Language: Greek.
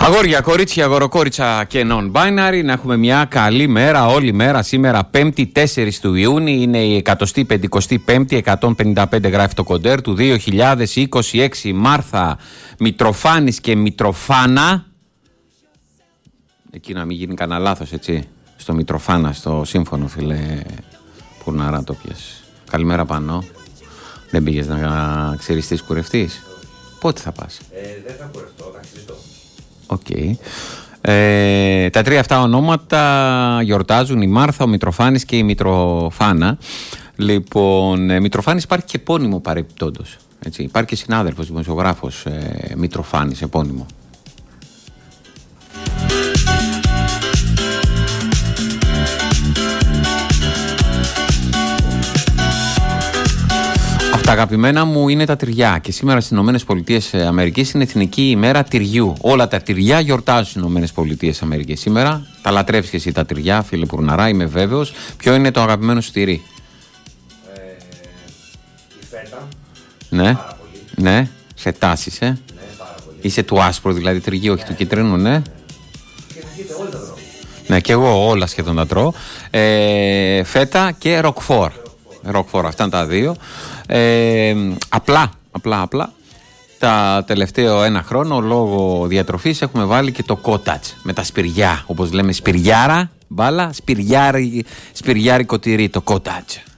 Αγόρια, κορίτσια, αγοροκόριτσα και non-binary, να έχουμε μια καλή μέρα όλη μέρα σήμερα, 5η 4 του Ιούνιου, είναι η 155η, 155 γράφει το κοντέρ του 2026, Μάρθα, Μητροφάνης και Μητροφάνα, εκεί να μην γίνει κανένα λάθος, έτσι, στο Μητροφάνα, στο σύμφωνο, φίλε, Πουρναρά το πιες. Καλημέρα πάνω, δεν πήγες να ξεριστείς, κουρευτείς, πότε θα πας? Δεν θα κουρευτώ, θα ξυριστώ. Okay. Τα τρία αυτά ονόματα γιορτάζουν, η Μάρθα, ο Μητροφάνης και η Μητροφάνα. Λοιπόν, Μητροφάνης υπάρχει και επώνυμο παρεπιπτόντως. Υπάρχει και συνάδελφος, δημοσιογράφος Μητροφάνης, επώνυμο. Τα αγαπημένα μου είναι τα τυριά και σήμερα στις ΗΠΑ είναι Εθνική ημέρα τυριού. Όλα τα τυριά γιορτάζουν στις ΗΠΑ σήμερα. Τα λατρεύεις και εσύ τα τυριά, φίλε Πουρναρά, είμαι βέβαιος. Ποιο είναι το αγαπημένο σου τυρί? Η φέτα. Ναι, πάρα πολύ. Ναι, σε τάσεις, Ναι, πάρα πολύ. Είσαι του άσπρου δηλαδή τυριού, όχι του κίτρινου, ναι. Και έχετε όλα τα δρόμια. Ναι, και εγώ όλα σχεδόν τα τρώω. Φέτα και ροκφόρ. Ροκφόρ, αυτά είναι τα δύο. Απλά. Τα τελευταίο ένα χρόνο, λόγω διατροφής, έχουμε βάλει και το cottage με τα σπηριά. Όπως λέμε, σπηριάρα, μπάλα, σπηριάρικο τυρί, το cottage.